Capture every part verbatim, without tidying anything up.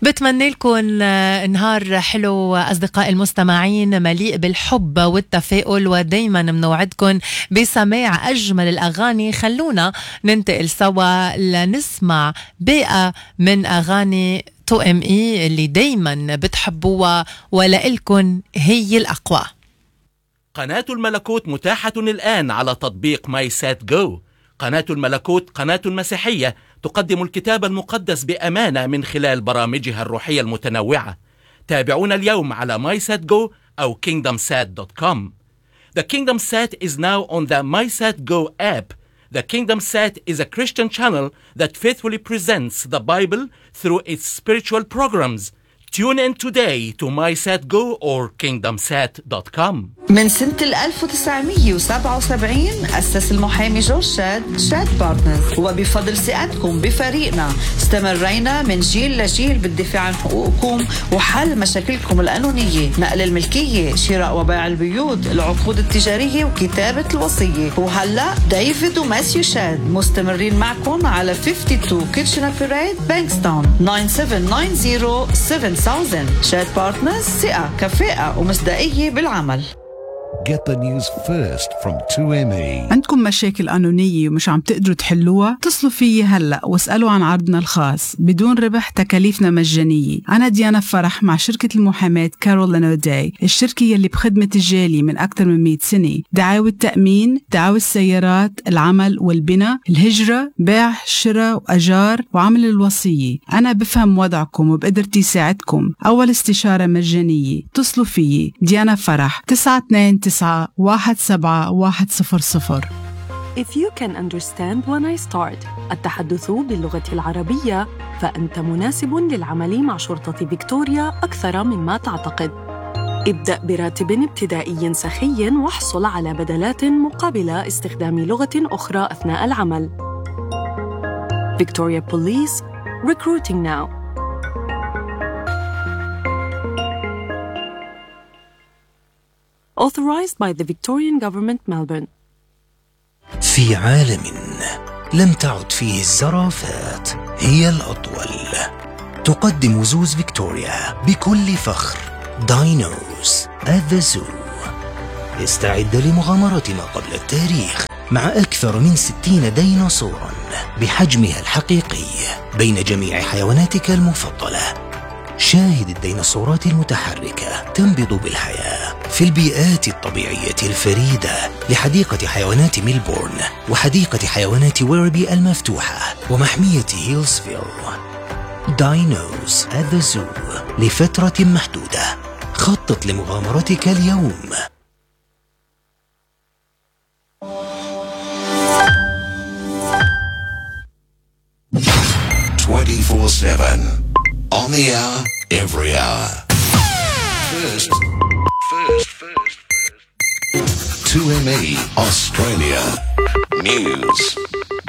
بتمنى لكم نهار حلو أصدقائي المستمعين، مليء بالحب والتفاؤل، ودايما منوعدكم بسماع أجمل الأغاني. خلونا ننتقل سوا لنسمع باقة من أغاني تو ام اي اللي دايما بتحبوها ولإلكن هي الأقوى. قناة الملكوت متاحة الآن على تطبيق ماي سات جو. قناة الملكوت قناة مسيحية تقدم الكتاب المقدس بأمانة من خلال برامجها الروحية المتنوعة. تابعونا اليوم على ماي سات جو أو كينغدم سات دوت كوم. The KingdomSat is now on the MySatGo app. The KingdomSat is a Christian channel that faithfully presents the Bible through its spiritual programs. Tune in today to MySatGo or كينغدم سات دوت كوم. من سنة ألف وتسعمية وسبعة وسبعين أسس المحامي جورج شاد شاد بارتنرز، وبفضل ثقتكم بفريقنا استمرينا من جيل لجيل بالدفاع عن حقوقكم وحل مشاكلكم القانونية، نقل الملكية، شراء وبيع البيوت، العقود التجارية وكتابة الوصية. وهلأ ديفيد وماسيو شاد مستمرين معكم على اثنين وخمسين كيتشنر بيريد بانكستاون ناين سفن ناين زيرو سفن ألف. شاد بارتنرز، ثقة، كفاءة ومصداقية بالعمل. Get the news first from تو إم إي. عندكم مشاكل قانونية ومش عم تقدروا تحلوها؟ اتصلوا فيي هلأ واسألوا عن عرضنا الخاص بدون ربح، تكاليفنا مجانية. أنا ديانا فرح مع شركة المحاماة كارول أوداي، الشركة يلي بخدمة الجالي من أكثر من مئة سنة. دعاوى التأمين، دعاوى السيارات، العمل والبناء، الهجرة، بيع، شراء وأجار، وعمل الوصية. أنا بفهم وضعكم وبقدرتي ساعدكم. أول استشارة مجانية. اتصلوا فيي ديانا فرح تسعة اثنين تسعة واحد سبعة واحد صفر صفر. If you can understand when I start التحدث باللغة العربية، فأنت مناسب للعمل مع شرطة فيكتوريا أكثر مما تعتقد. ابدأ براتب ابتدائي سخي واحصل على بدلات مقابل استخدام لغة أخرى أثناء العمل. Victoria Police, recruiting now. Authorized by the Victorian Government, Melbourne. في عالم لم تعد فيه الزرافات هي الأطول، تقدم زوز فيكتوريا بكل فخر داينوز at the Zoo. استعد لمغامرة ما قبل التاريخ مع أكثر من ستين ديناصوراً بحجمها الحقيقي بين جميع حيواناتك المفضلة. شاهد الديناصورات المتحركة تنبض بالحياة في البيئات الطبيعية الفريدة لحديقة حيوانات ميلبورن وحديقة حيوانات ويربي المفتوحة ومحمية هيلزفيل. داينوز at the Zoo لفترة محدودة. خطط لمغامرتك اليوم. twenty-four seven on the hour, every hour. First, first, first, first. تو إم إي Australia News.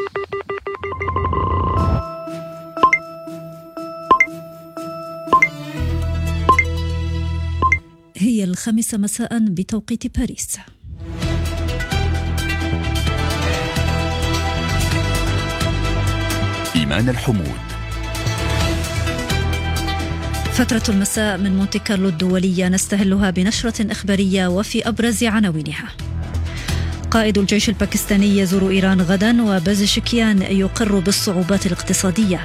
هي الخامسة مساء بتوقيت باريس. إيمان الحمود. فترة المساء من مونتي كارلو الدولية نستهلها بنشرة إخبارية وفي أبرز عناوينها: قائد الجيش الباكستاني يزور إيران غدا وبازشكيان يقر بالصعوبات الاقتصادية.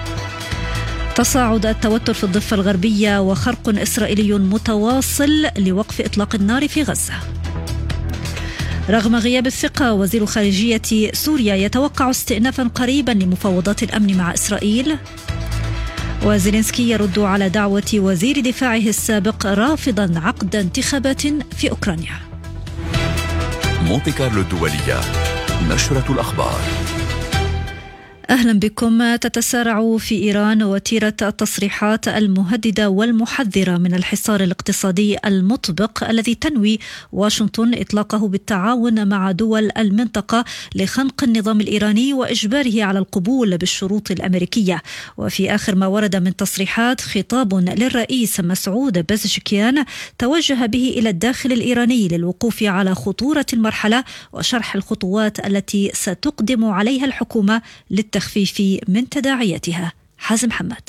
تصاعد التوتر في الضفة الغربية وخرق إسرائيلي متواصل لوقف إطلاق النار في غزة. رغم غياب الثقة وزير خارجية سوريا يتوقع استئنافا قريبا لمفاوضات الأمن مع إسرائيل. وزيلينسكي يرد على دعوة وزير دفاعه السابق رافضا عقد انتخابات في أوكرانيا. مونتي كارلو الدولية، نشرة الأخبار. أهلا بكم. تتسارع في إيران وتيرة التصريحات المهددة والمحذرة من الحصار الاقتصادي المطبق الذي تنوي واشنطن إطلاقه بالتعاون مع دول المنطقة لخنق النظام الإيراني وإجباره على القبول بالشروط الأمريكية. وفي آخر ما ورد من تصريحات خطاب للرئيس مسعود بازشكيان توجه به إلى الداخل الإيراني للوقوف على خطورة المرحلة وشرح الخطوات التي ستقدم عليها الحكومة للتخفيف من تداعياتها. حازم حماد.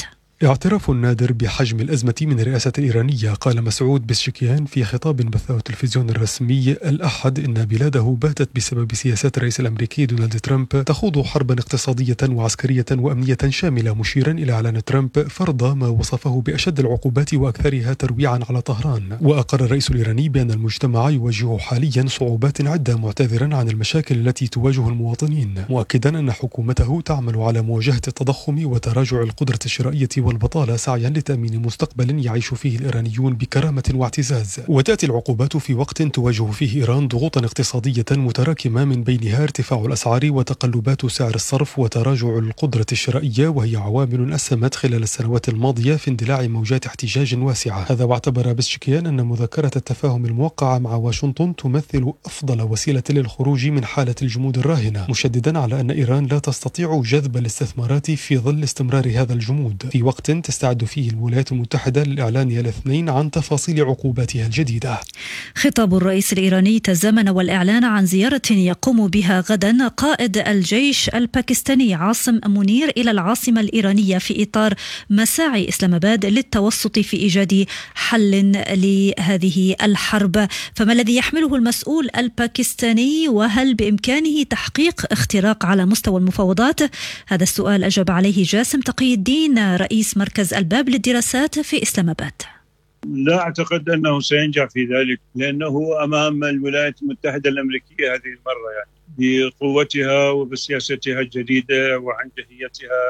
اعتراف نادر بحجم الأزمة من الرئاسة الإيرانية. قال مسعود بزشكيان في خطاب بثه التلفزيون الرسمي الأحد إن بلاده باتت بسبب سياسات الرئيس الأمريكي دونالد ترامب تخوض حربا اقتصادية وعسكرية وأمنية شاملة، مشيرا إلى إعلان ترامب فرض ما وصفه بأشد العقوبات وأكثرها ترويعا على طهران. وأقر الرئيس الإيراني بأن المجتمع يواجه حاليا صعوبات عدة، معتذرا عن المشاكل التي تواجه المواطنين، مؤكدا أن حكومته تعمل على مواجهة التضخم وتراجع القدرة الشرائية والبطالة سعيا لتأمين مستقبل يعيش فيه الإيرانيون بكرامة واعتزاز. وتأتي العقوبات في وقت تواجه فيه إيران ضغوطا اقتصادية متراكمة، من بينها ارتفاع الأسعار وتقلبات سعر الصرف وتراجع القدرة الشرائية، وهي عوامل أسهمت خلال السنوات الماضية في اندلاع موجات احتجاج واسعة. هذا واعتبر بزشكيان أن مذكرة التفاهم الموقعة مع واشنطن تمثل أفضل وسيلة للخروج من حالة الجمود الراهنة، مشددا على أن إيران لا تستطيع جذب الاستثمارات في ظل استمرار هذا الجمود، في وقت تستعد فيه الولايات المتحدة للإعلان الاثنين عن تفاصيل عقوباتها الجديدة. خطاب الرئيس الإيراني تزامن والإعلان عن زيارة يقوم بها غدا قائد الجيش الباكستاني عاصم منير إلى العاصمة الإيرانية في إطار مساعي إسلام آباد للتوسط في إيجاد حل لهذه الحرب. فما الذي يحمله المسؤول الباكستاني، وهل بإمكانه تحقيق اختراق على مستوى المفاوضات؟ هذا السؤال أجاب عليه جاسم تقي الدين رئيس مركز الباب للدراسات في إسلام آباد. لا أعتقد أنه سينجح في ذلك، لأنه أمام الولايات المتحدة الأمريكية هذه المرة، يعني بقوتها وبسياستها الجديدة وعنجهيتها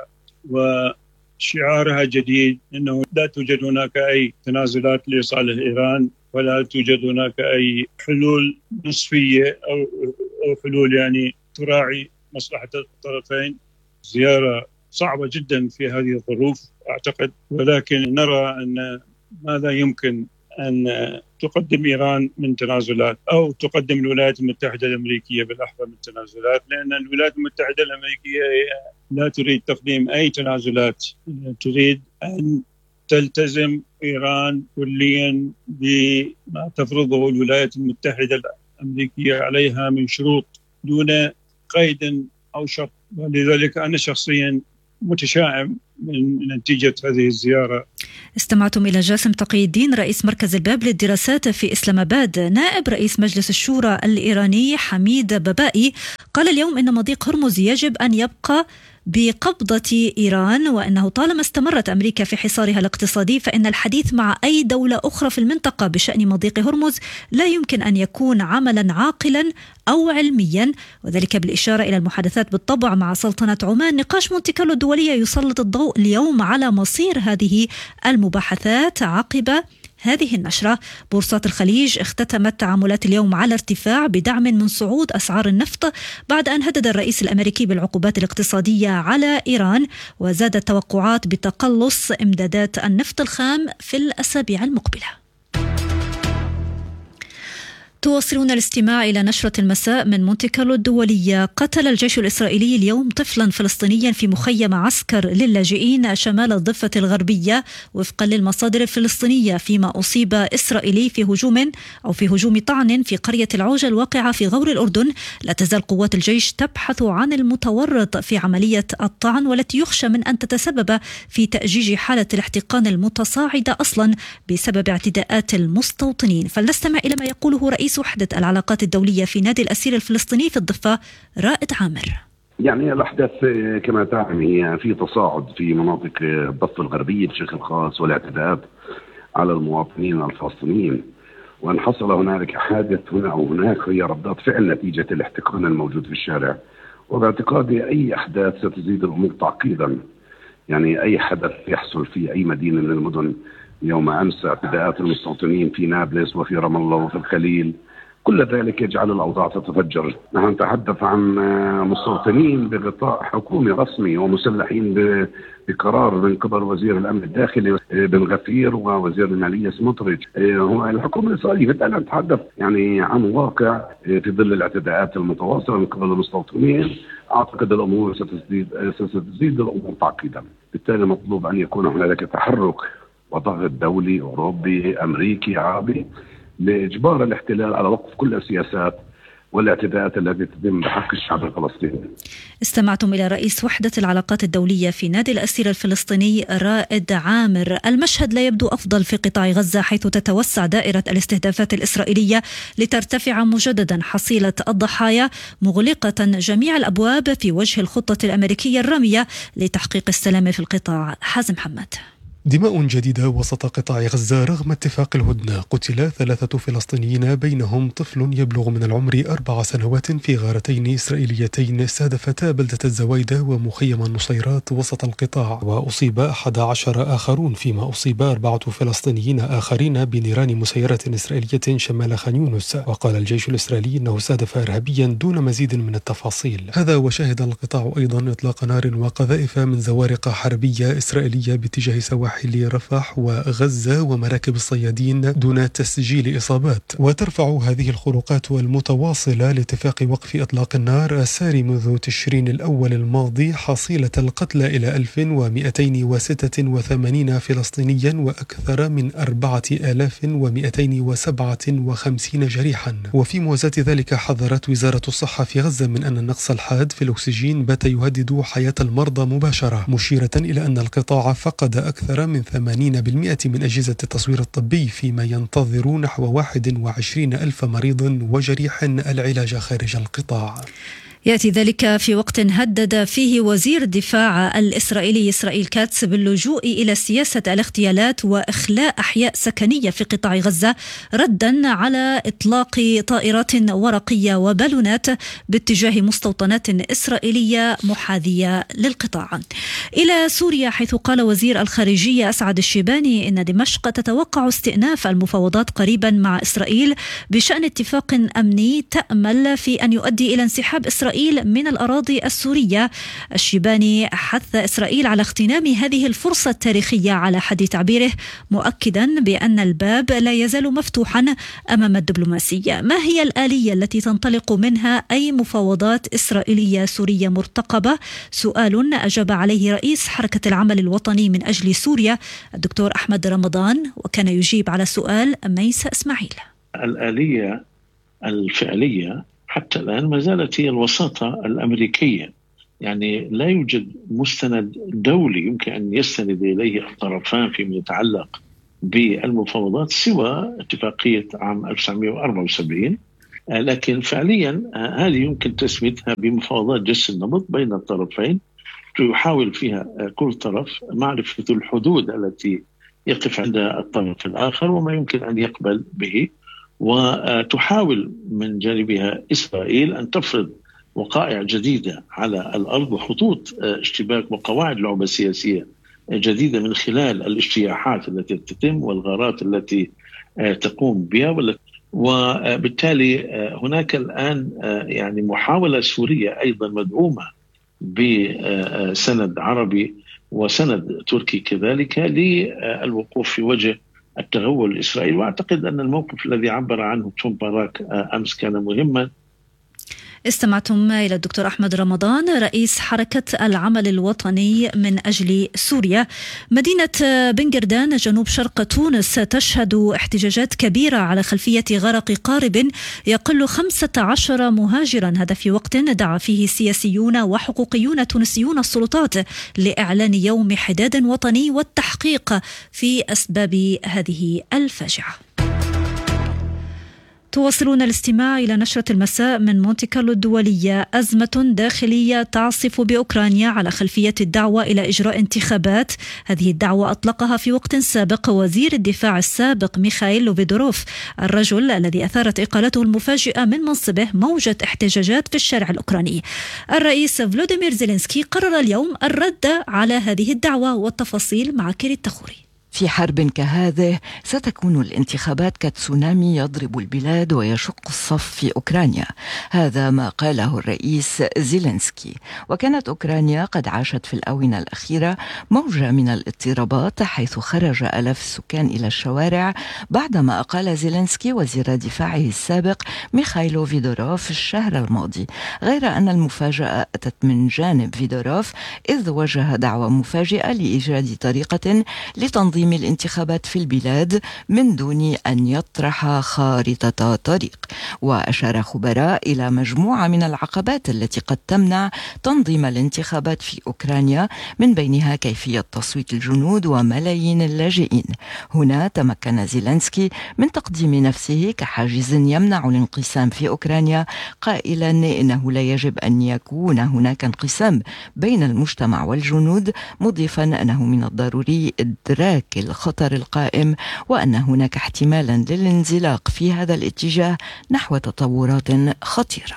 وشعارها جديد، أنه لا توجد هناك أي تنازلات لصالح إيران، ولا توجد هناك أي حلول نصفية أو أو حلول يعني تراعي مصلحة الطرفين. زيارة صعبة جدا في هذه الظروف أعتقد، ولكن نرى أن ماذا يمكن أن تقدم إيران من تنازلات، أو تقدم الولايات المتحدة الأمريكية بالأحرى من تنازلات، لأن الولايات المتحدة الأمريكية لا تريد تقديم أي تنازلات، تريد أن تلتزم إيران كليا بما تفرضه الولايات المتحدة الأمريكية عليها من شروط دون قيد أو شرط. ولذلك أنا شخصيا متشائم من نتيجة هذه الزيارة. استمعتم إلى جاسم تقي الدين رئيس مركز الباب للدراسات في إسلام آباد. نائب رئيس مجلس الشورى الإيراني حميد بابائي قال اليوم إن مضيق هرمز يجب أن يبقى بقبضة إيران، وأنه طالما استمرت أمريكا في حصارها الاقتصادي فإن الحديث مع أي دولة أخرى في المنطقة بشأن مضيق هرمز لا يمكن أن يكون عملا عاقلا أو علميا، وذلك بالإشارة إلى المحادثات بالطبع مع سلطنة عمان. نقاش مونتي كارلو الدولية يسلط الضوء اليوم على مصير هذه المباحثات عقب هذه النشرة. بورصات الخليج اختتمت تعاملات اليوم على ارتفاع بدعم من صعود أسعار النفط بعد أن هدد الرئيس الأمريكي بالعقوبات الاقتصادية على إيران، وزادت توقعات بتقلص إمدادات النفط الخام في الأسابيع المقبلة. تواصلون الاستماع إلى نشرة المساء من مونتي كارلو الدولية. قتل الجيش الإسرائيلي اليوم طفلا فلسطينيا في مخيم عسكر للاجئين شمال الضفة الغربية وفقا للمصادر الفلسطينية، فيما أصيب إسرائيلي في هجوم أو في هجوم طعن في قرية العوجة الواقعة في غور الأردن. لا تزال قوات الجيش تبحث عن المتورط في عملية الطعن، والتي يخشى من أن تتسبب في تأجيج حالة الاحتقان المتصاعدة أصلا بسبب اعتداءات المستوطنين. فلنستمع إلى ما يقوله رئيس وحدة العلاقات الدولية في نادي الأسير الفلسطيني في الضفة رائد عامر. يعني الأحداث كما تعلم هي في تصاعد في مناطق الضفة الغربية بشكل خاص، والاعتداءات على المواطنين الفلسطينيين، وأن حصل هنالك حادث هنا أو هناك هي ردات فعل نتيجة الاحتقان الموجود في الشارع. وباعتقادي أي أحداث ستزيد الأمور تعقيدا، يعني أي حدث يحصل في أي مدينة من المدن يوم أمس، اعتداءات المستوطنين في نابلس وفي رام الله وفي الخليل، كل ذلك يجعل الأوضاع تتفجر. نحن نتحدث عن مستوطنين بغطاء حكومي رسمي ومسلحين بقرار من قبل وزير الأمن الداخلي بن غفير ووزير المالية سموتريتش. هو الحكومة الإسرائيلية بالتالي نتحدث يعني عن واقع في ظل الاعتداءات المتواصلة من قبل المستوطنين. أعتقد الأمور ستزيد ستزيد الأمور تعقيدا، بالتالي مطلوب أن يكون هناك تحرك وضغط دولي أوروبي أمريكي عربي لإجبار الاحتلال على وقف كل السياسات والاعتداءات التي تتم بحق الشعب الفلسطيني. استمعتم إلى رئيس وحدة العلاقات الدولية في نادي الأسير الفلسطيني رائد عامر. المشهد لا يبدو أفضل في قطاع غزة، حيث تتوسع دائرة الاستهدافات الإسرائيلية لترتفع مجددا حصيلة الضحايا، مغلقة جميع الأبواب في وجه الخطة الأمريكية الرامية لتحقيق السلام في القطاع. حازم محمد. دماء جديدة وسط قطاع غزة رغم اتفاق الهدنة. قتل ثلاثة فلسطينيين بينهم طفل يبلغ من العمر أربع سنوات في غارتين إسرائيليتين استهدفتا بلدة الزوايدة ومخيم النصيرات وسط القطاع، وأصيب أحد عشر آخرون، فيما أصيب أربعة فلسطينيين آخرين بنيران مسيرة إسرائيلية شمال خان يونس. وقال الجيش الإسرائيلي أنه استهدف إرهابيا دون مزيد من التفاصيل. هذا وشهد القطاع أيضا إطلاق نار وقذائف من زوارق حربية إسرائيلية باتجاه سواحل رفح وغزة ومراكب الصيادين دون تسجيل إصابات. وترفع هذه الخروقات المتواصلة لاتفاق وقف إطلاق النار الساري منذ تشرين الأول الماضي حصيلة القتلى إلى ألف ومئتين وستة وثمانين فلسطينيا وأكثر من أربعة آلاف ومئتين وسبعة وخمسين جريحا. وفي موازاة ذلك حذرت وزارة الصحة في غزة من أن النقص الحاد في الأكسجين بات يهدد حياة المرضى مباشرة، مشيرة إلى أن القطاع فقد أكثر من ثمانين بالمئة من أجهزة التصوير الطبي، فيما ينتظر نحو واحد وعشرين ألف مريض وجريح العلاج خارج القطاع. يأتي ذلك في وقت هدد فيه وزير الدفاع الإسرائيلي إسرائيل كاتس باللجوء إلى سياسة الاغتيالات وإخلاء أحياء سكنية في قطاع غزة، ردا على إطلاق طائرات ورقية وبالونات باتجاه مستوطنات إسرائيلية محاذية للقطاع. إلى سوريا، حيث قال وزير الخارجية أسعد الشيباني إن دمشق تتوقع استئناف المفاوضات قريبا مع إسرائيل بشأن اتفاق أمني تأمل في أن يؤدي إلى انسحاب إسرائيل من الأراضي السورية. الشيباني حث إسرائيل على اغتنام هذه الفرصة التاريخية على حد تعبيره، مؤكدا بأن الباب لا يزال مفتوحا أمام الدبلوماسية. ما هي الآلية التي تنطلق منها أي مفاوضات إسرائيلية سورية مرتقبة؟ سؤال أجاب عليه رئيس حركة العمل الوطني من أجل سوريا الدكتور أحمد رمضان، وكان يجيب على سؤال ميسة إسماعيل. الآلية الفعلية حتى الآن ما زالت هي الوساطة الأمريكية، يعني لا يوجد مستند دولي يمكن أن يستند إليه الطرفان فيما يتعلق بالمفاوضات سوى اتفاقية عام ألف وتسعمئة وأربعة وسبعين، لكن فعليا هذه يمكن تسميتها بمفاوضات جس النبض بين الطرفين، يحاول فيها كل طرف معرفة الحدود التي يقف عند الطرف الآخر وما يمكن أن يقبل به، وتحاول من جانبها إسرائيل أن تفرض وقائع جديدة على الأرض وخطوط اشتباك وقواعد لعبة سياسية جديدة من خلال الاجتياحات التي تتم والغارات التي تقوم بها. وبالتالي هناك الآن يعني محاولة سورية أيضا مدعومة بسند عربي وسند تركي كذلك للوقوف في وجه التغول الإسرائيلي، وأعتقد أن الموقف الذي عبر عنه ترامب باراك أمس كان مهما. استمعتم إلى الدكتور أحمد رمضان رئيس حركة العمل الوطني من أجل سوريا. مدينة بنجردان جنوب شرق تونس تشهد احتجاجات كبيرة على خلفية غرق قارب يقل خمسة عشر مهاجرا، هذا في وقت دعا فيه سياسيون وحقوقيون تونسيون السلطات لإعلان يوم حداد وطني والتحقيق في أسباب هذه الفاجعة. تواصلون الاستماع إلى نشرة المساء من مونتي كارلو الدولية. أزمة داخلية تعصف بأوكرانيا على خلفية الدعوة إلى إجراء انتخابات. هذه الدعوة أطلقها في وقت سابق وزير الدفاع السابق ميخائيل لوفيدوروف، الرجل الذي أثارت إقالته المفاجئة من منصبه موجة احتجاجات في الشارع الأوكراني. الرئيس فلوديمير زيلينسكي قرر اليوم الرد على هذه الدعوة، والتفاصيل مع كيري التخوري. في حرب كهذه ستكون الانتخابات كتسونامي يضرب البلاد ويشق الصف في أوكرانيا، هذا ما قاله الرئيس زيلينسكي. وكانت أوكرانيا قد عاشت في الآونة الأخيرة موجة من الاضطرابات، حيث خرج آلاف السكان إلى الشوارع بعدما أقال زيلينسكي وزير دفاعه السابق ميخائيل فيدوروف الشهر الماضي. غير أن المفاجأة أتت من جانب فيدوروف، إذ وجه دعوة مفاجئة لإيجاد طريقة لتنظيم تنظيم الانتخابات في البلاد من دون أن يطرح خارطة طريق. وأشار خبراء إلى مجموعة من العقبات التي قد تمنع تنظيم الانتخابات في أوكرانيا، من بينها كيفية تصويت الجنود وملايين اللاجئين. هنا تمكن زيلينسكي من تقديم نفسه كحاجز يمنع الانقسام في أوكرانيا، قائلا إنه لا يجب أن يكون هناك انقسام بين المجتمع والجنود، مضيفا أنه من الضروري إدراك الخطر القائم وأن هناك احتمالا للانزلاق في هذا الاتجاه نحو تطورات خطيرة.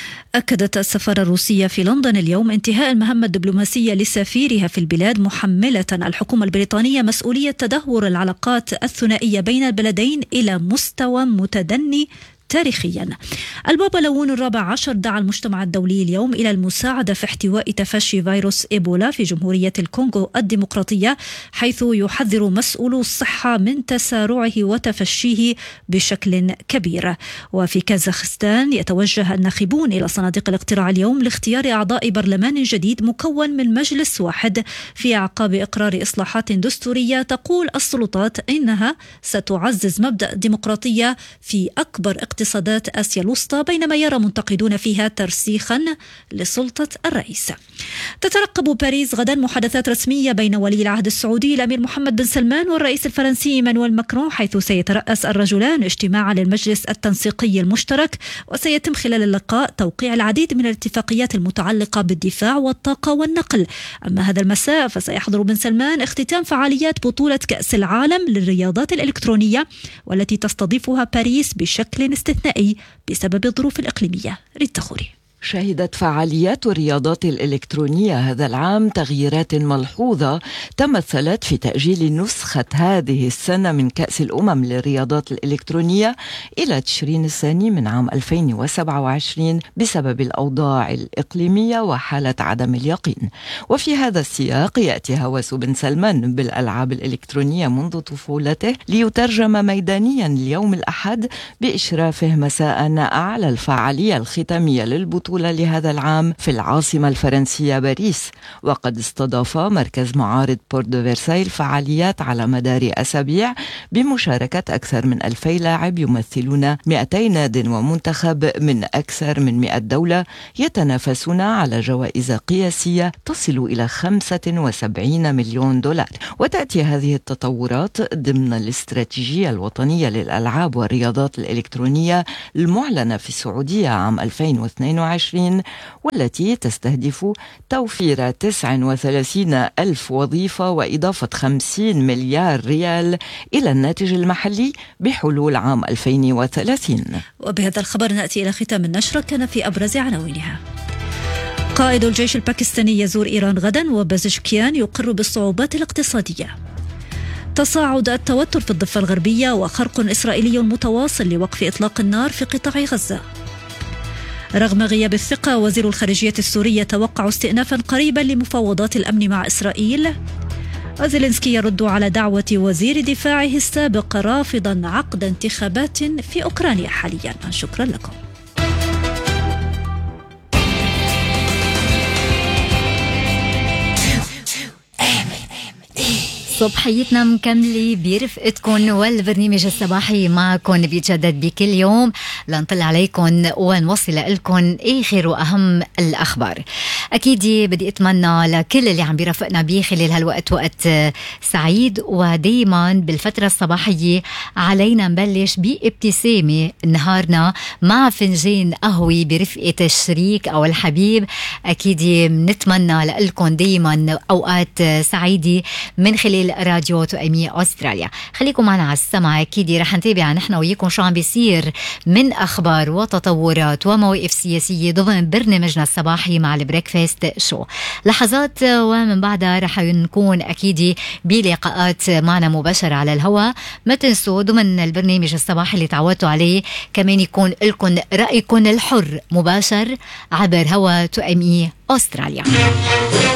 أكدت السفارة الروسية في لندن اليوم انتهاء المهمة الدبلوماسية لسفيرها في البلاد، محملة الحكومة البريطانية مسؤولية تدهور العلاقات الثنائية بين البلدين إلى مستوى متدني تاريخيا. البابا لون الرابع عشر دعا المجتمع الدولي اليوم إلى المساعدة في احتواء تفشي فيروس إيبولا في جمهورية الكونغو الديمقراطية، حيث يحذر مسؤولو الصحة من تسارعه وتفشيه بشكل كبير. وفي كازاخستان يتوجه الناخبون إلى صناديق الاقتراع اليوم لاختيار أعضاء برلمان جديد مكون من مجلس واحد في أعقاب إقرار إصلاحات دستورية تقول السلطات إنها ستعزز مبدأ الديمقراطية في أكبر اقتصادات آسيا الوسطى، بينما يرى منتقدون فيها ترسيخا لسلطة الرئيس. تترقب باريس غدا محادثات رسمية بين ولي العهد السعودي الأمير محمد بن سلمان والرئيس الفرنسي إيمانويل ماكرون، حيث سيترأس الرجلان اجتماعا للمجلس التنسيقي المشترك، وسيتم خلال اللقاء توقيع العديد من الاتفاقيات المتعلقة بالدفاع والطاقة والنقل. أما هذا المساء فسيحضر بن سلمان اختتام فعاليات بطولة كأس العالم للرياضات الإلكترونية، والتي تستضيفها باريس بشكل استثنائي بسبب الظروف الإقليمية. ريتخوري. شهدت فعاليات الرياضات الإلكترونية هذا العام تغييرات ملحوظة تمثلت في تأجيل نسخة هذه السنة من كأس الأمم للرياضات الإلكترونية إلى تشرين الثاني من عام ألفين وسبعة وعشرين بسبب الأوضاع الإقليمية وحالة عدم اليقين. وفي هذا السياق يأتي هوس بن سلمان بالألعاب الإلكترونية منذ طفولته، ليترجم ميدانيا اليوم الأحد بإشرافه مساء على الفعالية الختامية للبطولة لهذا العام في العاصمة الفرنسية باريس. وقد استضاف مركز معارض بورت دو فرساي الفعاليات على مدار أسابيع بمشاركة أكثر من ألفي لاعب يمثلون مئتي ناد ومنتخب من أكثر من مئة دولة، يتنافسون على جوائز قياسية تصل إلى خمسة وسبعين مليون دولار. وتأتي هذه التطورات ضمن الاستراتيجية الوطنية للألعاب والرياضات الإلكترونية المعلنة في السعودية عام ألفين واثنين وعشرين، والتي تستهدف توفير تسعة وثلاثين ألف وظيفة وإضافة خمسين مليار ريال إلى الناتج المحلي بحلول عام ألفين وثلاثين. وبهذا الخبر نأتي إلى ختام النشرة. كان في أبرز عناوينها: قائد الجيش الباكستاني يزور إيران غدا، وبازشكيان يقر بالصعوبات الاقتصادية. تصاعد التوتر في الضفة الغربية، وخرق إسرائيلي متواصل لوقف إطلاق النار في قطاع غزة. رغم غياب الثقة، وزير الخارجية السوري يتوقع استئنافا قريبا لمفاوضات الأمن مع إسرائيل. وزيلينسكي يرد على دعوة وزير دفاعه السابق رافضا عقد انتخابات في أوكرانيا حاليا. شكرا لكم. صبحيتنا مكملة برفقتكم، والبرنامج الصباحي معكم بيتجدد بكل يوم لنطلع عليكم ونوصل لكم آخر وأهم الأخبار. أكيد بدي أتمنى لكل اللي عم بيرافقنا بيه خلال هالوقت وقت سعيد، ودايما بالفترة الصباحية علينا نبلش بابتسامة نهارنا مع فنجان قهوة برفقة الشريك أو الحبيب. أكيد نتمنى لكم دايما أوقات سعيدة من خلال راديو تو ام اي أستراليا. خليكم معنا على السمع. أكيد رح نتابع نحن وياكم شو عم بيصير من أخبار وتطورات ومواقف سياسية ضمن برنامجنا الصباحي مع البريكفاست شو. لحظات ومن بعدها رح نكون أكيد بلقاءات معنا مباشرة على الهواء. ما تنسوا ضمن البرنامج الصباحي اللي تعودتوا عليه كمان يكون لكم رأيكم الحر مباشر عبر هوا تو ام اي أستراليا.